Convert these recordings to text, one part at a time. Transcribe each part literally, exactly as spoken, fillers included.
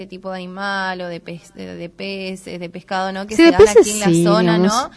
tipo de animal o de pez, de, de peces, de pescado, ¿no? Que sí, se dan aquí sí, en la zona, digamos. ¿no?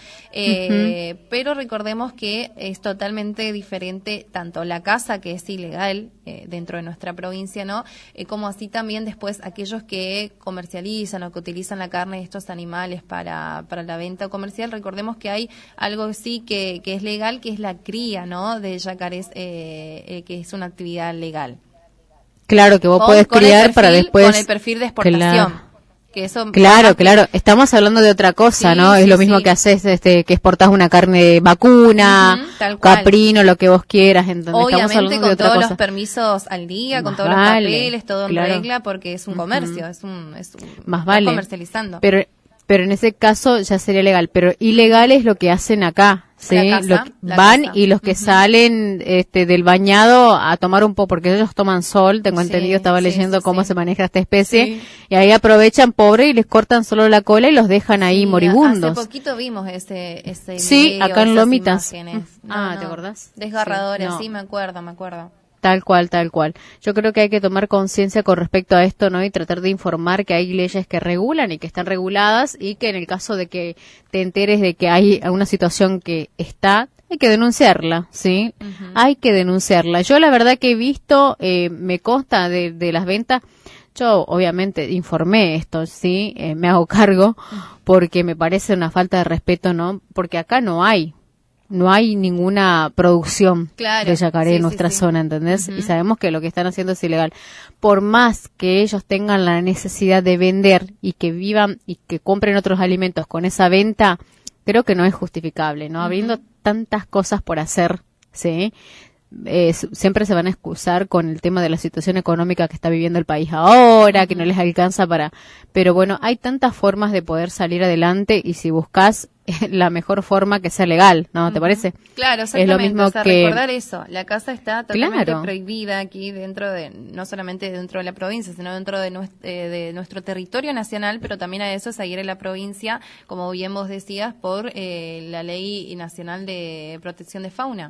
Eh, uh-huh. Pero recordemos que es totalmente diferente tanto la caza, que es ilegal eh, dentro de nuestra provincia, ¿no? Eh, como así también después aquellos que comercializan o que utilizan la carne de estos animales para, para la venta comercial. Recordemos que hay algo sí que, que es legal, que es la cría, ¿no? De yacarés, eh, eh, que es una actividad legal. Claro, que vos con, podés con criar perfil, para después... Con el perfil de exportación. Claro. Que eso Claro, claro, que... estamos hablando de otra cosa, sí, ¿no? sí, Es lo mismo sí. que haces, este, que exportás una carne vacuna, uh-huh, tal cual. caprino, lo que vos quieras, entonces obviamente estamos hablando con de otra todos cosa. los permisos al día, Más con todos vale, los papeles, todo en claro. regla, porque es un comercio, uh-huh. es un, es un más vale, comercializando. Pero, pero en ese caso ya sería legal, pero ilegal es lo que hacen acá. Sí, la casa, lo que la van casa. Y los que uh-huh. salen este del bañado a tomar un poco, porque ellos toman sol, tengo sí, entendido, estaba sí, leyendo sí, cómo sí. se maneja esta especie, sí. y ahí aprovechan, pobre, y les cortan solo la cola y los dejan ahí sí, moribundos. Hace poquito vimos ese, ese sí, video, acá en Lomitas. Imágenes. No, ah, no, ¿te acordás? Desgarradores, sí, no. sí, me acuerdo, me acuerdo. Tal cual, tal cual. Yo creo que hay que tomar conciencia con respecto a esto, ¿no? Y tratar de informar que hay leyes que regulan y que están reguladas y que en el caso de que te enteres de que hay una situación que está, hay que denunciarla, ¿sí? Uh-huh. Hay que denunciarla. Yo la verdad que he visto, eh, me consta de, de las ventas, yo obviamente informé esto, ¿sí? Eh, me hago cargo porque me parece una falta de respeto, ¿no? Porque acá no hay. No hay ninguna producción claro, de yacaré sí, en nuestra sí, zona, sí. ¿entendés? Uh-huh. Y sabemos que lo que están haciendo es ilegal. Por más que ellos tengan la necesidad de vender y que vivan y que compren otros alimentos con esa venta, creo que no es justificable, ¿no? Uh-huh. Habiendo tantas cosas por hacer, ¿sí? Eh, siempre se van a excusar con el tema de la situación económica que está viviendo el país ahora, uh-huh. que no les alcanza para... Pero bueno, hay tantas formas de poder salir adelante y si buscas la mejor forma que sea legal, ¿no? ¿Te uh-huh. parece? Claro, exactamente. Es lo mismo o sea, que... recordar eso. La caza está totalmente claro. prohibida aquí dentro de, no solamente dentro de la provincia, sino dentro de, nuestro, eh, de nuestro territorio nacional, pero también a eso seguir en la provincia, como bien vos decías, por eh, la Ley Nacional de Protección de Fauna.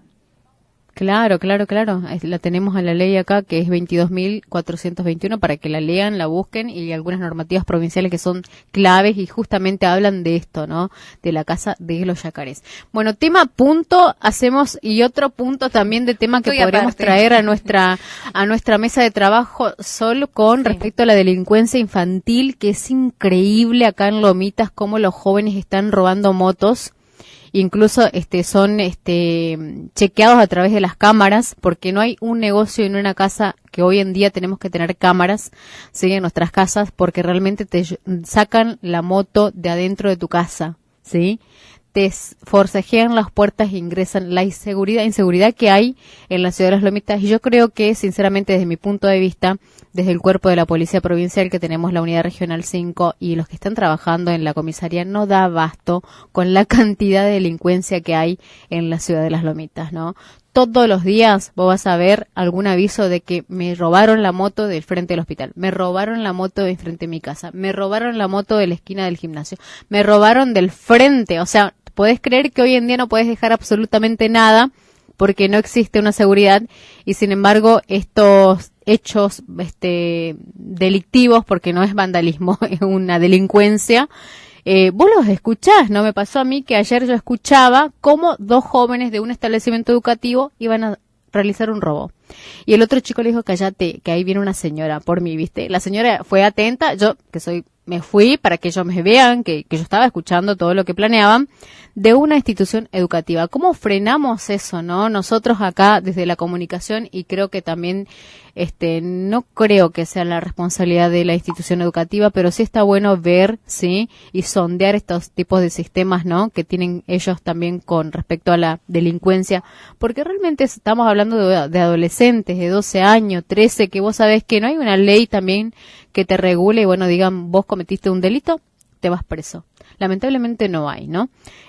Claro, claro, claro. La tenemos a la ley acá, que es veintidós mil cuatrocientos veintiuno, para que la lean, la busquen, y algunas normativas provinciales que son claves y justamente hablan de esto, ¿no? De la caza de los yacarés. Bueno, tema punto, hacemos, y otro punto también de tema que Estoy podríamos aparte. traer a nuestra, a nuestra mesa de trabajo, solo con sí. respecto a la delincuencia infantil, que es increíble acá en Lomitas cómo los jóvenes están robando motos. Incluso este son este chequeados a través de las cámaras, porque no hay un negocio en una casa que hoy en día tenemos que tener cámaras, ¿sí? En nuestras casas, porque realmente te sacan la moto de adentro de tu casa, ¿sí? Te forcejean las puertas e ingresan. La inseguridad, inseguridad que hay en la ciudad de Las Lomitas, y yo creo que, sinceramente, desde mi punto de vista, desde el cuerpo de la Policía Provincial, que tenemos la Unidad Regional cinco, y los que están trabajando en la comisaría, no da abasto con la cantidad de delincuencia que hay en la ciudad de Las Lomitas, ¿no? Todos los días vos vas a ver algún aviso de que me robaron la moto del frente del hospital, me robaron la moto de frente de mi casa, me robaron la moto de la esquina del gimnasio, me robaron del frente. O sea, podés creer que hoy en día no podés dejar absolutamente nada porque no existe una seguridad, y sin embargo estos hechos este delictivos, porque no es vandalismo, es una delincuencia, eh, vos los escuchás, ¿no? Me pasó a mí que ayer yo escuchaba cómo dos jóvenes de un establecimiento educativo iban a realizar un robo. Y el otro chico le dijo, cállate, que ahí viene una señora por mí, ¿viste? La señora fue atenta, yo que soy, me fui para que ellos me vean, que, que yo estaba escuchando todo lo que planeaban, de una institución educativa. ¿Cómo frenamos eso, no? Nosotros acá desde la comunicación, y creo que también, este, no creo que sea la responsabilidad de la institución educativa, pero sí está bueno ver, sí, y sondear estos tipos de sistemas, ¿no? Que tienen ellos también con respecto a la delincuencia, porque realmente estamos hablando de, de adolescentes de doce años, trece, que vos sabés que no hay una ley también que te regule y bueno, digan, vos cometiste un delito, te vas preso. Lamentablemente no hay, ¿no?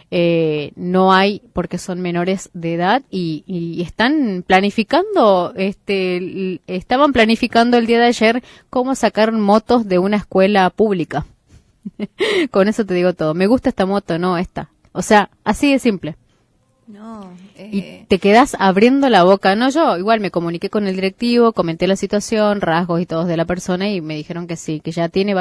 Eh, no hay, porque son menores de edad y, y están planificando, este, estaban planificando el día de ayer cómo sacar motos de una escuela pública. Con eso te digo todo. Me gusta esta moto, no esta. O sea, así de simple. No, eh... Y te quedas abriendo la boca. No, yo igual me comuniqué con el directivo, comenté la situación, rasgos y todos de la persona, y me dijeron que sí, que ya tiene